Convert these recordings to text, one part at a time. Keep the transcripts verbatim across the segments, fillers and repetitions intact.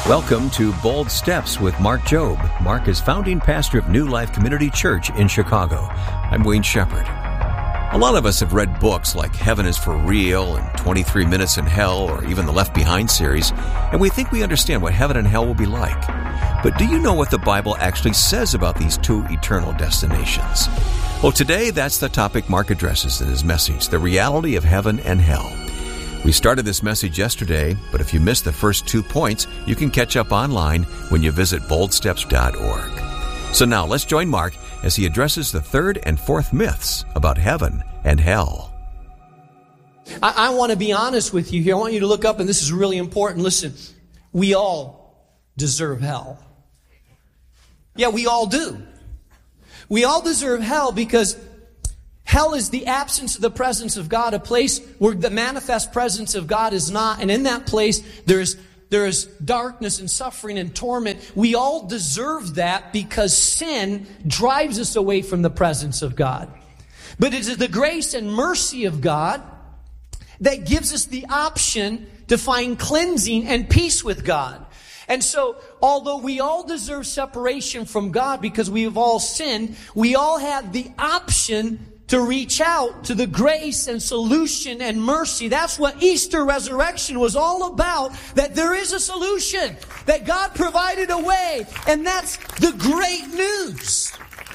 Welcome to Bold Steps with Mark Jobe. Mark is founding pastor of New Life Community Church in Chicago. I'm Wayne Shepherd. A lot of us have read books like Heaven is for Real and twenty-three minutes in Hell, or even the Left Behind series, and we think we understand what heaven and hell will be like. But do you know what the Bible actually says about these two eternal destinations? Well, today that's the topic Mark addresses in his message, the reality of heaven and hell. We started this message yesterday, but if you missed the first two points, you can catch up online when you visit bold steps dot org. So now let's join Mark as he addresses the third and fourth myths about heaven and hell. I, I want to be honest with you here. I want you to look up, and this is really important. Listen, we all deserve hell. Yeah, we all do. We all deserve hell because hell is the absence of the presence of God, a place where the manifest presence of God is not. And in that place, there's there is darkness and suffering and torment. We all deserve that because sin drives us away from the presence of God. But it is the grace and mercy of God that gives us the option to find cleansing and peace with God. And so, although we all deserve separation from God because we have all sinned, we all have the option to reach out to the grace and solution and mercy. That's what Easter resurrection was all about, that there is a solution, that God provided a way, and that's the great news.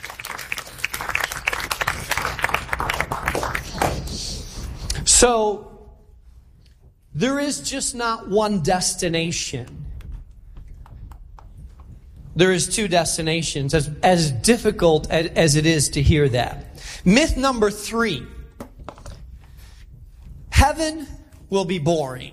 So, there is just not one destination. There is two destinations, as, as difficult as, as it is to hear that. Myth number three. Heaven will be boring.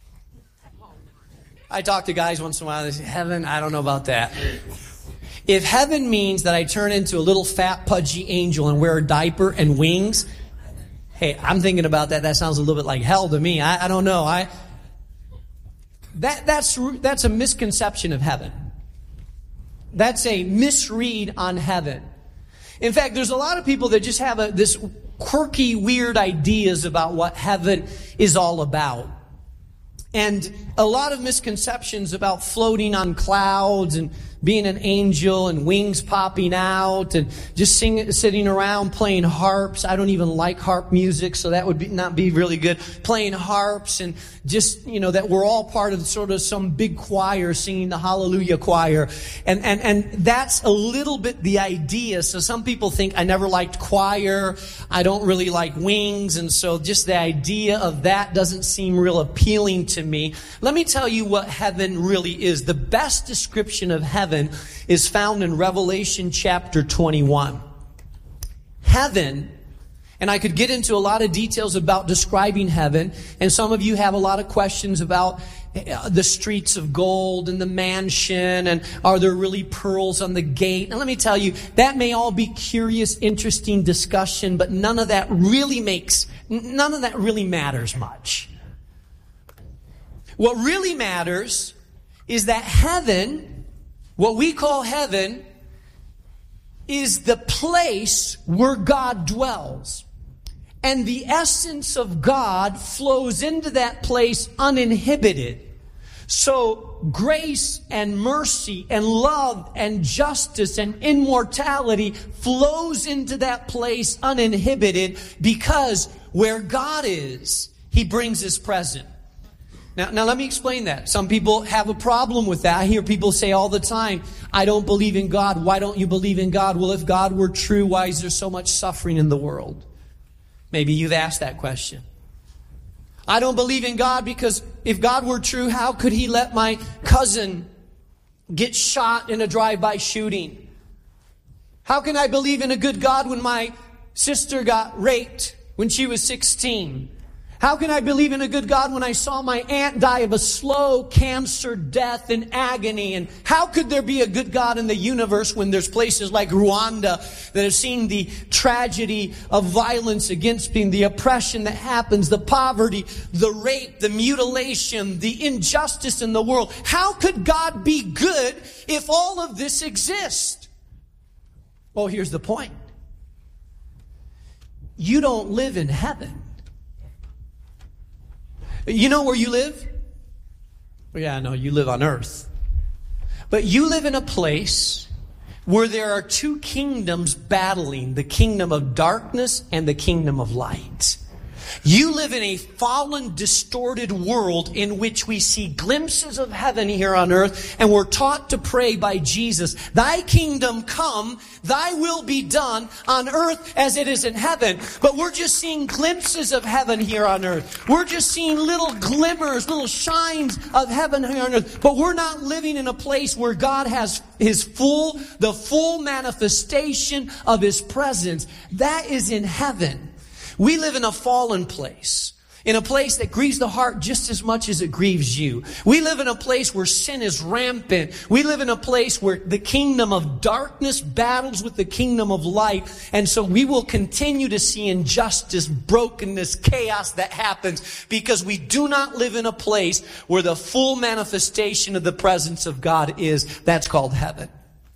I talk to guys once in a while, they say, heaven, I don't know about that. If heaven means that I turn into a little fat, pudgy angel and wear a diaper and wings, hey, I'm thinking about that. That sounds a little bit like hell to me. I, I don't know. I that that's that's a misconception of heaven. That's a misread on heaven. In fact, there's a lot of people that just have a, this quirky, weird ideas about what heaven is all about. And a lot of misconceptions about floating on clouds and being an angel and wings popping out and just sing, sitting around playing harps. I don't even like harp music, so that would be, not be really good. Playing harps and just, you know, that we're all part of sort of some big choir singing the Hallelujah choir. And, and, and that's a little bit the idea. So some people think I never liked choir. I don't really like wings. And so just the idea of that doesn't seem real appealing to me. Let me tell you what heaven really is. The best description of heaven is found in Revelation chapter twenty-one. Heaven, and I could get into a lot of details about describing heaven, and some of you have a lot of questions about the streets of gold and the mansion, and are there really pearls on the gate? And let me tell you, that may all be curious, interesting discussion, but none of that really makes, none of that really matters much. What really matters is that heaven, what we call heaven, is the place where God dwells. And the essence of God flows into that place uninhibited. So grace and mercy and love and justice and immortality flows into that place uninhibited because where God is, He brings His presence. Now, now let me explain that. Some people have a problem with that. I hear people say all the time, I don't believe in God. Why don't you believe in God? Well, if God were true, why is there so much suffering in the world? Maybe you've asked that question. I don't believe in God because if God were true, how could He let my cousin get shot in a drive-by shooting? How can I believe in a good God when my sister got raped when she was sixteen? How can I believe in a good God when I saw my aunt die of a slow cancer death in agony? And how could there be a good God in the universe when there's places like Rwanda that have seen the tragedy of violence against people, the oppression that happens, the poverty, the rape, the mutilation, the injustice in the world? How could God be good if all of this exists? Well, here's the point. You don't live in heaven. You know where you live? Well, yeah, no, you live on earth. But you live in a place where there are two kingdoms battling, the kingdom of darkness and the kingdom of light. You live in a fallen, distorted world in which we see glimpses of heaven here on earth, and we're taught to pray by Jesus, Thy kingdom come, Thy will be done on earth as it is in heaven. But we're just seeing glimpses of heaven here on earth. We're just seeing little glimmers, little shines of heaven here on earth. But we're not living in a place where God has His full, the full manifestation of His presence. That is in heaven. We live in a fallen place, in a place that grieves the heart just as much as it grieves you. We live in a place where sin is rampant. We live in a place where the kingdom of darkness battles with the kingdom of light. And so we will continue to see injustice, brokenness, chaos that happens because we do not live in a place where the full manifestation of the presence of God is. That's called heaven.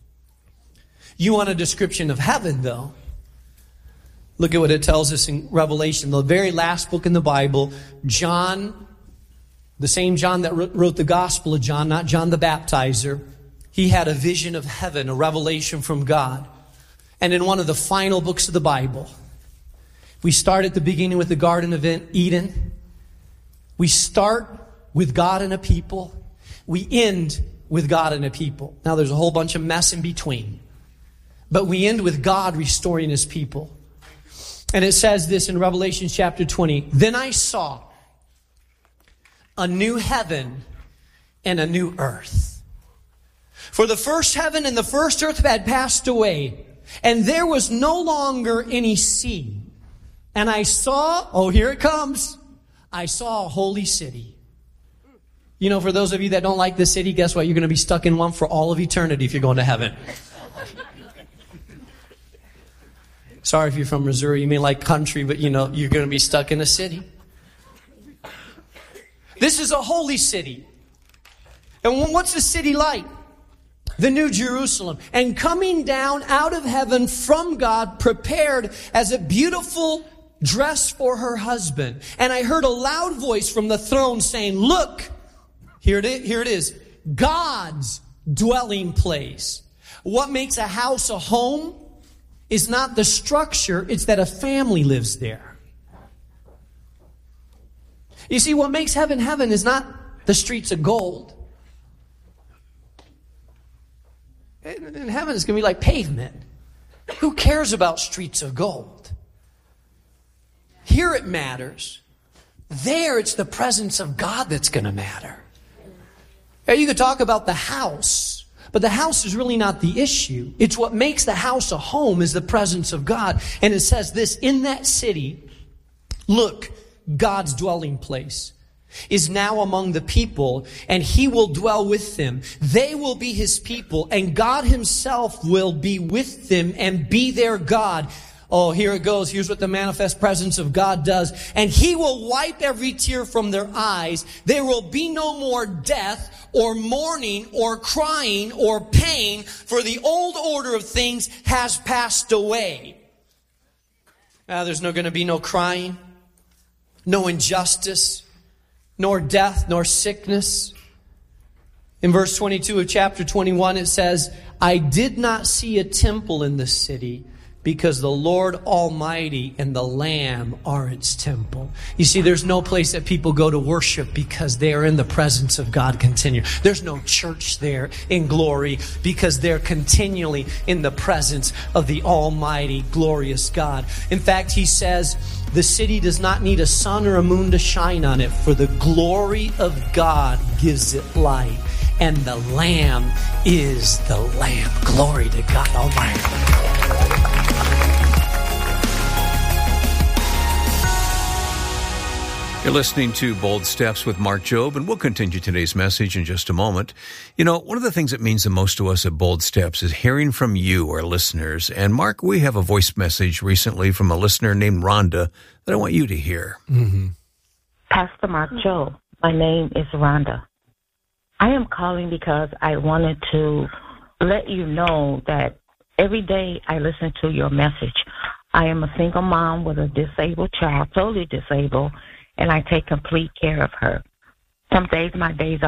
You want a description of heaven, though? Look at what it tells us in Revelation, the very last book in the Bible. John, the same John that wrote the Gospel of John, not John the Baptizer, he had a vision of heaven, a revelation from God. And in one of the final books of the Bible, we start at the beginning with the Garden of Eden. We start with God and a people. We end with God and a people. Now there's a whole bunch of mess in between. But we end with God restoring His people. And it says this in Revelation chapter twenty. Then I saw a new heaven and a new earth. For the first heaven and the first earth had passed away, and there was no longer any sea. And I saw, oh, here it comes. I saw a holy city. You know, for those of you that don't like the city, guess what? You're going to be stuck in one for all of eternity if you're going to heaven. Sorry if you're from Missouri, you may like country, but you know, you're going to be stuck in a city. This is a holy city. And what's the city like? The New Jerusalem. And coming down out of heaven from God, prepared as a beautiful dress for her husband. And I heard a loud voice from the throne saying, look, here it is, here it is, God's dwelling place. What makes a house a home is not the structure, it's that a family lives there. You see, what makes heaven heaven is not the streets of gold. In heaven, it's going to be like pavement. Who cares about streets of gold? Here it matters. There, it's the presence of God that's going to matter. Now, you could talk about the house. But the house is really not the issue. It's what makes the house a home is the presence of God. And it says this, in that city, look, God's dwelling place is now among the people, and He will dwell with them. They will be His people, and God Himself will be with them and be their God. Oh, here it goes. Here's what the manifest presence of God does. And He will wipe every tear from their eyes. There will be no more death or mourning or crying or pain, for the old order of things has passed away. Now, there's no going to be no crying, no injustice, nor death, nor sickness. In verse twenty-two of chapter twenty-one, it says, I did not see a temple in the city, because the Lord Almighty and the Lamb are its temple. You see, there's no place that people go to worship because they are in the presence of God continually. There's no church there in glory because they're continually in the presence of the Almighty, glorious God. In fact, He says, the city does not need a sun or a moon to shine on it, for the glory of God gives it light. And the Lamb is the Lamb. Glory to God Almighty. You're listening to Bold Steps with Mark Jobe, and we'll continue today's message in just a moment. You know, one of the things that means the most to us at Bold Steps is hearing from you, our listeners. And Mark, we have a voice message recently from a listener named Rhonda that I want you to hear. Mm-hmm. Pastor Mark Jobe, my name is Rhonda. I am calling because I wanted to let you know that every day I listen to your message. I am a single mom with a disabled child, totally disabled, and I take complete care of her. Some days my days are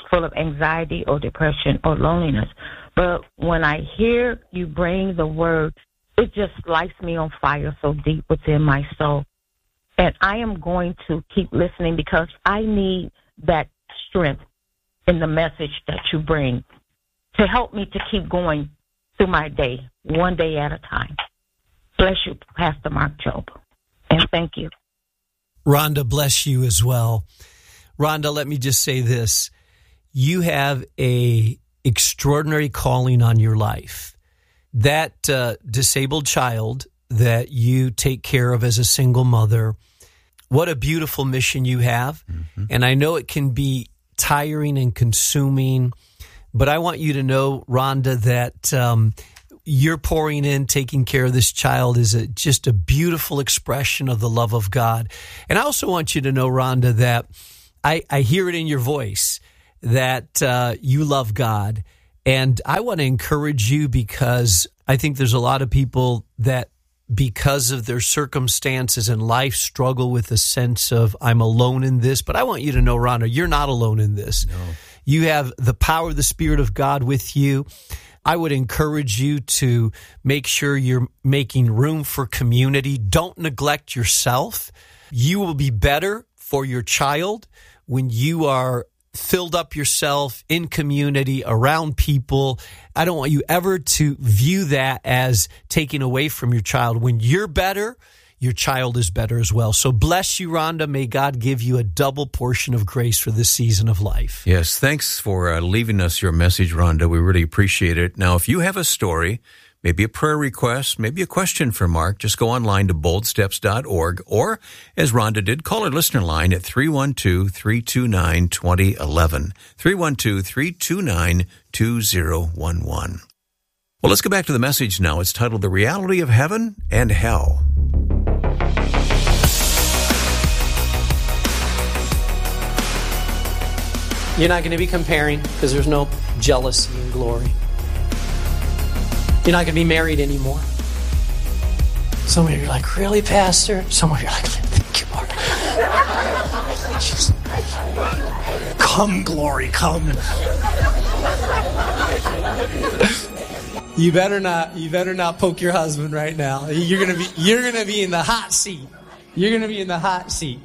full of anxiety or depression or loneliness. But when I hear you bring the word, it just lights me on fire so deep within my soul. And I am going to keep listening because I need that strength in the message that you bring to help me to keep going through my day, one day at a time. Bless you, Pastor Mark Jobe, and thank you. Rhonda, bless you as well. Rhonda, let me just say this. You have a extraordinary calling on your life. That uh, disabled child that you take care of as a single mother, what a beautiful mission you have. Mm-hmm. And I know it can be tiring and consuming, but I want you to know, Rhonda, that um, you're pouring in, taking care of this child is a, just a beautiful expression of the love of God. And I also want you to know, Rhonda, that I, I hear it in your voice that uh, you love God. And I want to encourage you because I think there's a lot of people that because of their circumstances in life struggle with a sense of I'm alone in this. But I want you to know, Rhonda, you're not alone in this. No. You have the power of the Spirit of God with you. I would encourage you to make sure you're making room for community. Don't neglect yourself. You will be better for your child when you are filled up yourself in community around people. I don't want you ever to view that as taking away from your child. When you're better, your child is better as well. So bless you, Rhonda. May God give you a double portion of grace for this season of life. Yes, thanks for uh, leaving us your message, Rhonda. We really appreciate it. Now, if you have a story, maybe a prayer request, maybe a question for Mark, just go online to bold steps dot org, or, as Rhonda did, call our listener line at three one two, three two nine, two zero one one, three one two, three two nine, two zero one one. Well, let's go back to the message now. It's titled The Reality of Heaven and Hell. You're not going to be comparing because there's no jealousy and glory. You're not going to be married anymore. Some of you are like, really, Pastor? Some of you are like, thank you, Lord. Come, glory, come. You better not. You better not poke your husband right now. You're gonna be. You're gonna be in the hot seat. You're gonna be in the hot seat.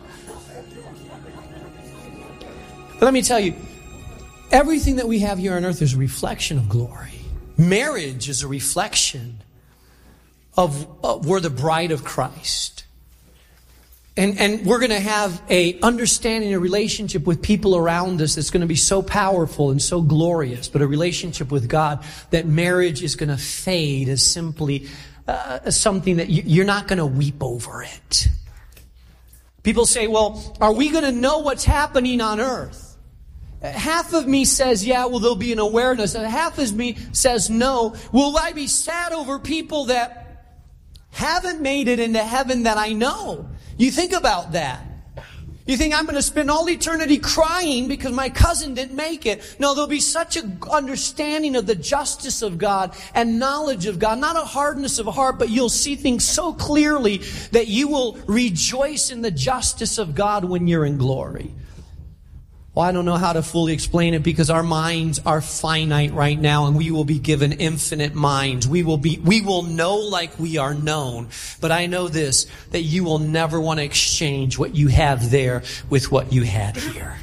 But let me tell you, everything that we have here on earth is a reflection of glory. Marriage is a reflection of uh, we're the bride of Christ. And and we're going to have a understanding, a relationship with people around us that's going to be so powerful and so glorious, but a relationship with God that marriage is going to fade as simply uh, something that you, you're not going to weep over it. People say, well, are we going to know what's happening on earth? Half of me says, yeah, well, there'll be an awareness. And half of me says, no. Will I be sad over people that haven't made it into heaven that I know? You think about that. You think I'm going to spend all eternity crying because my cousin didn't make it. No, there'll be such an understanding of the justice of God and knowledge of God. Not a hardness of heart, but you'll see things so clearly that you will rejoice in the justice of God when you're in glory. Well, I don't know how to fully explain it because our minds are finite right now and we will be given infinite minds. We will be, we will know like we are known. But I know this, that you will never want to exchange what you have there with what you had here.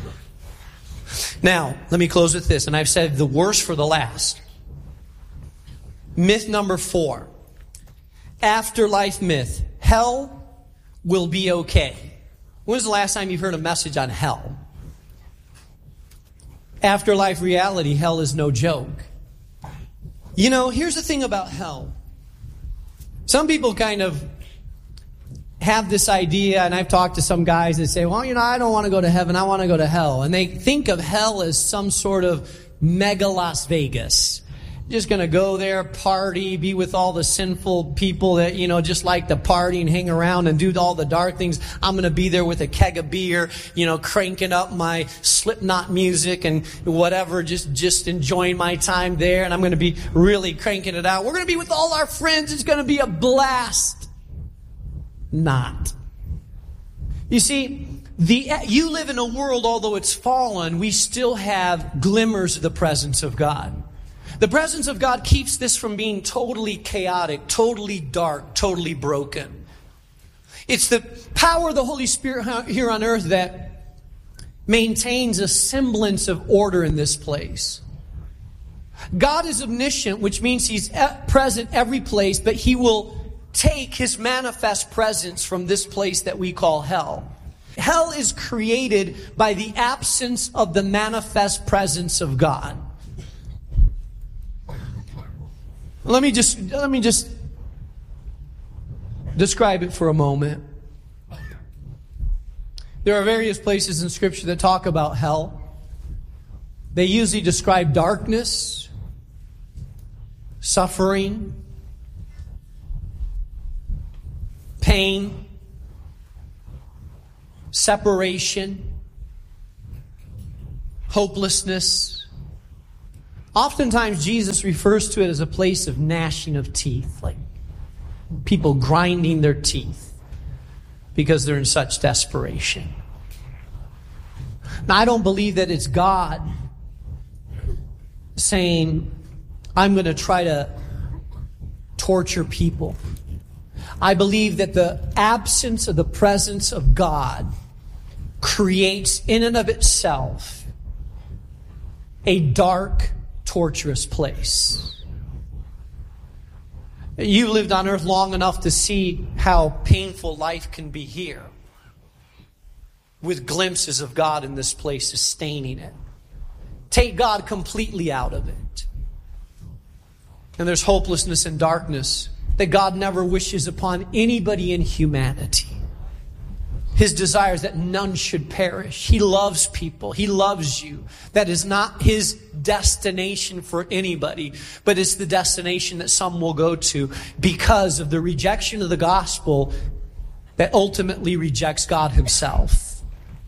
Now, let me close with this, and I've said the worst for the last. Myth number four. Afterlife myth. Hell will be okay. When was the last time you've heard a message on hell? Afterlife reality, hell is no joke. You know, here's the thing about hell. Some people kind of have this idea, and I've talked to some guys that say, well, you know, I don't want to go to heaven, I want to go to hell. And they think of hell as some sort of mega Las Vegas. Just going to go there, party, be with all the sinful people that, you know, just like to party and hang around and do all the dark things. I'm going to be there with a keg of beer, you know, cranking up my Slipknot music and whatever, just, just enjoying my time there. And I'm going to be really cranking it out. We're going to be with all our friends. It's going to be a blast. Not. You see, The, you live in a world, although it's fallen, we still have glimmers of the presence of God. The presence of God keeps this from being totally chaotic, totally dark, totally broken. It's the power of the Holy Spirit here on earth that maintains a semblance of order in this place. God is omniscient, which means He's present every place, but He will take His manifest presence from this place that we call hell. Hell is created by the absence of the manifest presence of God. Let me just let me just describe it for a moment. There are various places in Scripture that talk about hell. They usually describe darkness, suffering, pain, separation, hopelessness. Oftentimes Jesus refers to it as a place of gnashing of teeth, like people grinding their teeth because they're in such desperation. Now, I don't believe that it's God saying, I'm going to try to torture people. I believe that the absence of the presence of God creates in and of itself a dark, torturous place. You lived on earth long enough to see how painful life can be here, with glimpses of God in this place sustaining it. Take God completely out of it, and there's hopelessness and darkness that God never wishes upon anybody in humanity. His desire is that none should perish. He loves people. He loves you. That is not His destination for anybody, but it's the destination that some will go to because of the rejection of the gospel that ultimately rejects God Himself.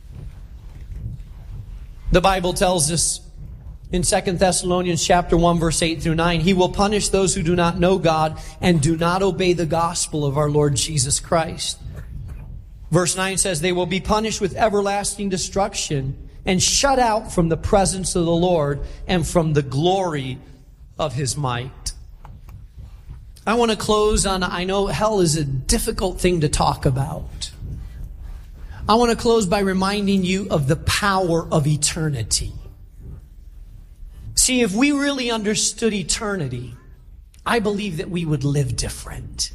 The Bible tells us in Second Thessalonians chapter one, verse eight through nine, He will punish those who do not know God and do not obey the gospel of our Lord Jesus Christ. Verse nine says, they will be punished with everlasting destruction and shut out from the presence of the Lord and from the glory of His might. I want to close on, I know hell is a difficult thing to talk about. I want to close by reminding you of the power of eternity. See, if we really understood eternity, I believe that we would live different.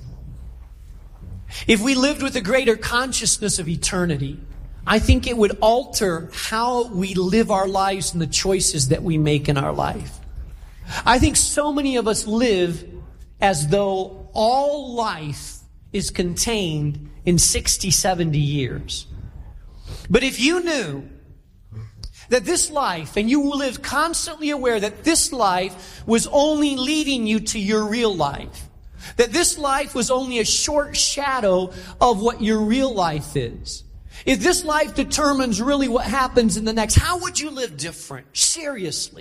If we lived with a greater consciousness of eternity, I think it would alter how we live our lives and the choices that we make in our life. I think so many of us live as though all life is contained in sixty, seventy years. But if you knew that this life, and you live constantly aware that this life was only leading you to your real life, that this life was only a short shadow of what your real life is. If this life determines really what happens in the next, how would you live different? Seriously.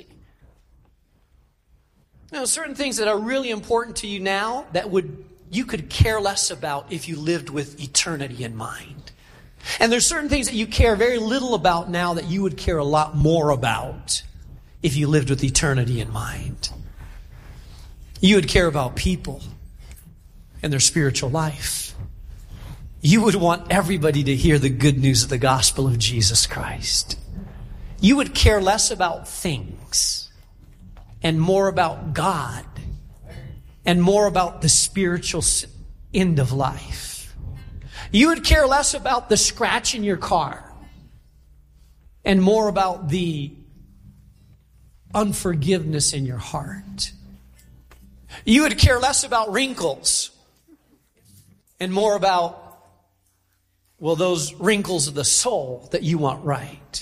You know, certain things that are really important to you now that would you could care less about if you lived with eternity in mind. And there's certain things that you care very little about now that you would care a lot more about if you lived with eternity in mind. You would care about people and their spiritual life. You would want everybody to hear the good news of the gospel of Jesus Christ. You would care less about things and more about God and more about the spiritual end of life. You would care less about the scratch in your car and more about the unforgiveness in your heart. You would care less about wrinkles and more about, well, those wrinkles of the soul that you want right.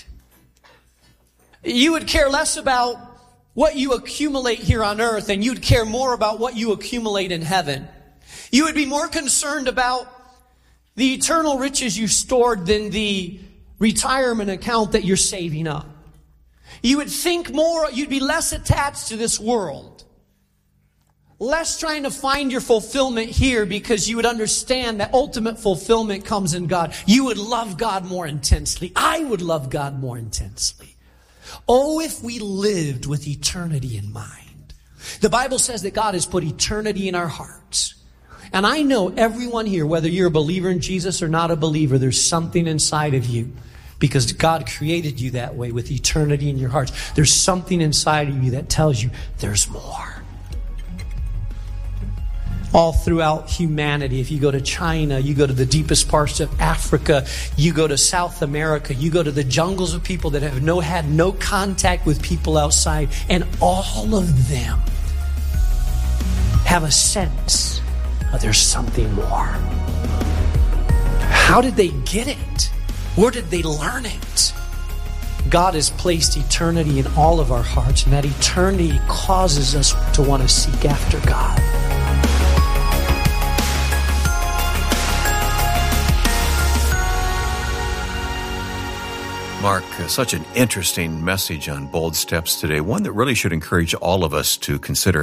You would care less about what you accumulate here on earth, and you'd care more about what you accumulate in heaven. You would be more concerned about the eternal riches you stored than the retirement account that you're saving up. You would think more, you'd be less attached to this world Less trying to find your fulfillment here because you would understand that ultimate fulfillment comes in God. You would love God more intensely. I would love God more intensely. Oh, if we lived with eternity in mind. The Bible says that God has put eternity in our hearts. And I know everyone here, whether you're a believer in Jesus or not a believer, there's something inside of you because God created you that way with eternity in your hearts. There's something inside of you that tells you there's more. All throughout humanity, if you go to China, you go to the deepest parts of Africa, you go to South America, you go to the jungles of people that have no had no contact with people outside, and all of them have a sense of there's something more. How did they get it? Where did they learn it? God has placed eternity in all of our hearts, and that eternity causes us to want to seek after God. Mark, uh, such an interesting message on bold steps today, one that really should encourage all of us to consider